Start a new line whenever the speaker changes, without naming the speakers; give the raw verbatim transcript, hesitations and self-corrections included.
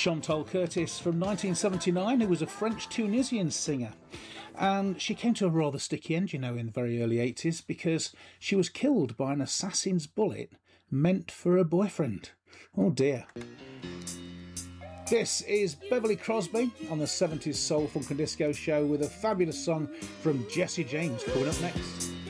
Chantal Curtis from nineteen seventy-nine, who was a French-Tunisian singer. And she came to a rather sticky end, you know, in the very early eighties, because she was killed by an assassin's bullet meant for her boyfriend. Oh dear. This is Beverly Crosby on the seventies Soul, Funk and Disco Show with a fabulous song from Jesse James coming up next.